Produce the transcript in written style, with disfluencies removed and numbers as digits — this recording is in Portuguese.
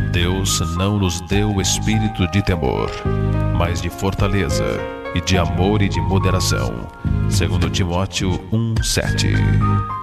Deus não nos deu o espírito de temor, mas de fortaleza, e de amor e de moderação. 2 Timóteo 1:7.